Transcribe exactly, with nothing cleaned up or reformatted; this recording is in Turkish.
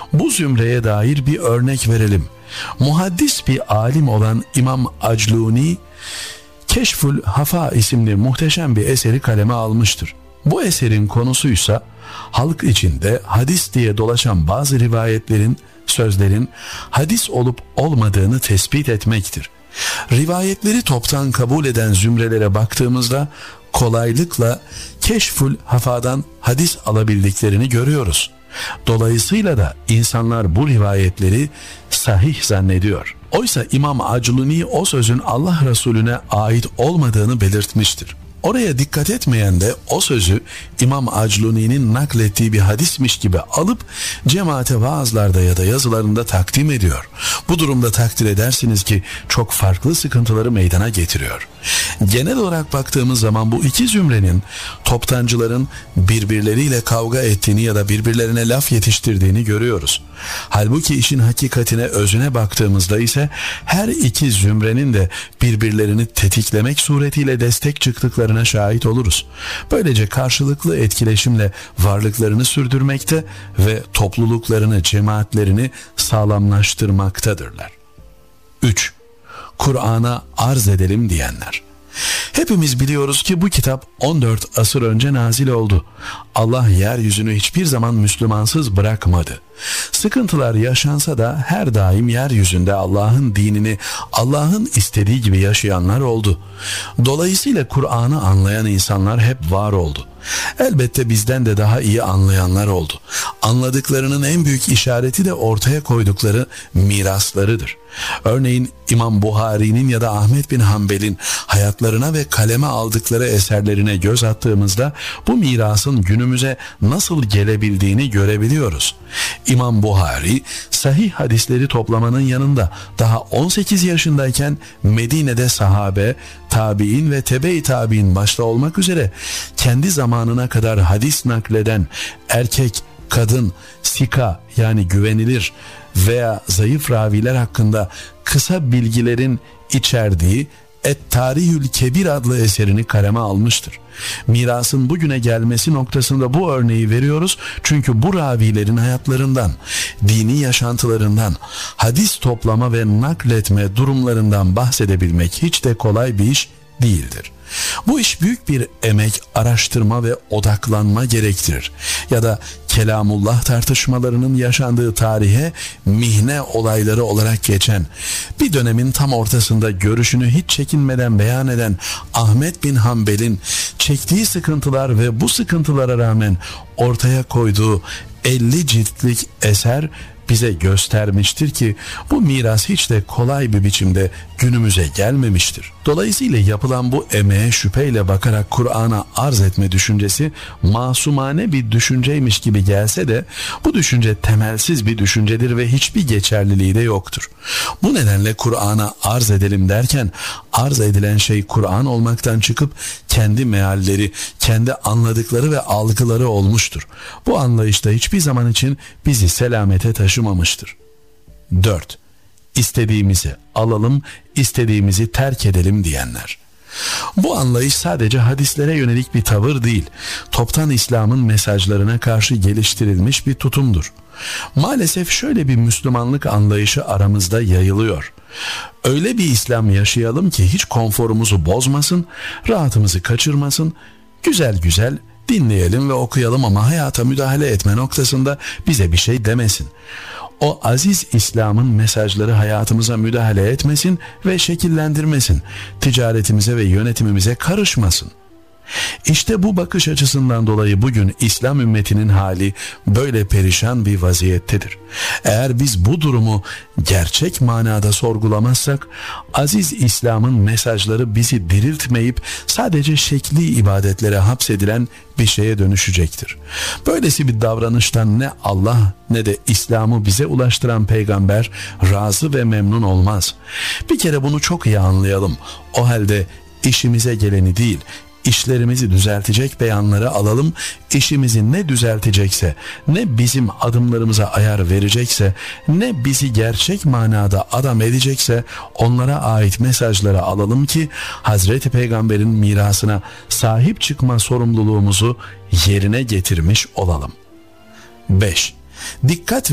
Bu zümreye dair bir örnek verelim. Muhaddis bir alim olan İmam Acluni, Keşful Hafa isimli muhteşem bir eseri kaleme almıştır. Bu eserin konusuysa halk içinde hadis diye dolaşan bazı rivayetlerin, sözlerin hadis olup olmadığını tespit etmektir. Rivayetleri toptan kabul eden zümrelere baktığımızda kolaylıkla Keşful Hafa'dan hadis alabildiklerini görüyoruz. Dolayısıyla da insanlar bu rivayetleri sahih zannediyor. Oysa İmam Acluni o sözün Allah Resulüne ait olmadığını belirtmiştir. Oraya dikkat etmeyen de o sözü İmam Acluni'nin naklettiği bir hadismiş gibi alıp cemaate vaazlarda ya da yazılarında takdim ediyor. Bu durumda takdir edersiniz ki çok farklı sıkıntıları meydana getiriyor. Genel olarak baktığımız zaman bu iki zümrenin toptancıların birbirleriyle kavga ettiğini ya da birbirlerine laf yetiştirdiğini görüyoruz. Halbuki işin hakikatine, özüne baktığımızda ise her iki zümrenin de birbirlerini tetiklemek suretiyle destek çıktıklarına şahit oluruz. Böylece karşılıklı etkileşimle varlıklarını sürdürmekte ve topluluklarını, cemaatlerini sağlamlaştırmaktadırlar. üç. Kur'an'a arz edelim diyenler. Hepimiz biliyoruz ki bu kitap on dört asır önce nazil oldu. Allah yeryüzünü hiçbir zaman Müslümansız bırakmadı. Sıkıntılar yaşansa da her daim yeryüzünde Allah'ın dinini Allah'ın istediği gibi yaşayanlar oldu. Dolayısıyla Kur'an'ı anlayan insanlar hep var oldu. Elbette bizden de daha iyi anlayanlar oldu. Anladıklarının en büyük işareti de ortaya koydukları miraslarıdır. Örneğin İmam Buhari'nin ya da Ahmet bin Hanbel'in hayatlarına ve kaleme aldıkları eserlerine göz attığımızda bu mirasın günümüze nasıl gelebildiğini görebiliyoruz. İmam Buhari sahih hadisleri toplamanın yanında daha on sekiz yaşındayken Medine'de sahabe, tabi'in ve tebe-i tabi'in başta olmak üzere kendi zamanına kadar hadis nakleden erkek, kadın, sika yani güvenilir veya zayıf raviler hakkında kısa bilgilerin içerdiği Et-Tarihül Kebir adlı eserini kaleme almıştır. Mirasın bugüne gelmesi noktasında bu örneği veriyoruz çünkü bu ravilerin hayatlarından, dini yaşantılarından, hadis toplama ve nakletme durumlarından bahsedebilmek hiç de kolay bir iş değildir. Bu iş büyük bir emek, araştırma ve odaklanma gerektirir. Ya da Kelamullah tartışmalarının yaşandığı tarihe mihne olayları olarak geçen, bir dönemin tam ortasında görüşünü hiç çekinmeden beyan eden Ahmet bin Hanbel'in çektiği sıkıntılar ve bu sıkıntılara rağmen ortaya koyduğu elli ciltlik eser bize göstermiştir ki bu miras hiç de kolay bir biçimde günümüze gelmemiştir. Dolayısıyla yapılan bu emeğe şüpheyle bakarak Kur'an'a arz etme düşüncesi masumane bir düşünceymiş gibi gelse de bu düşünce temelsiz bir düşüncedir ve hiçbir geçerliliği de yoktur. Bu nedenle Kur'an'a arz edelim derken arz edilen şey Kur'an olmaktan çıkıp kendi mealleri, kendi anladıkları ve algıları olmuştur. Bu anlayışta hiçbir zaman için bizi selamete taşımamıştır. dört. İstediğimizi alalım, istediğimizi terk edelim diyenler. Bu anlayış sadece hadislere yönelik bir tavır değil, toptan İslam'ın mesajlarına karşı geliştirilmiş bir tutumdur. Maalesef şöyle bir Müslümanlık anlayışı aramızda yayılıyor. Öyle bir İslam yaşayalım ki hiç konforumuzu bozmasın, rahatımızı kaçırmasın, güzel güzel dinleyelim ve okuyalım ama hayata müdahale etme noktasında bize bir şey demesin. O aziz İslam'ın mesajları hayatımıza müdahale etmesin ve şekillendirmesin, ticaretimize ve yönetimimize karışmasın. İşte bu bakış açısından dolayı bugün İslam ümmetinin hali böyle perişan bir vaziyettedir. Eğer biz bu durumu gerçek manada sorgulamazsak, aziz İslam'ın mesajları bizi diriltmeyip sadece şekli ibadetlere hapsedilen bir şeye dönüşecektir. Böylesi bir davranıştan ne Allah ne de İslam'ı bize ulaştıran peygamber razı ve memnun olmaz. Bir kere bunu çok iyi anlayalım. O halde işimize geleni değil, İşlerimizi düzeltecek beyanları alalım. İşimizi ne düzeltecekse, ne bizim adımlarımıza ayar verecekse, ne bizi gerçek manada adam edecekse onlara ait mesajları alalım ki Hazreti Peygamber'in mirasına sahip çıkma sorumluluğumuzu yerine getirmiş olalım. beş. Dikkat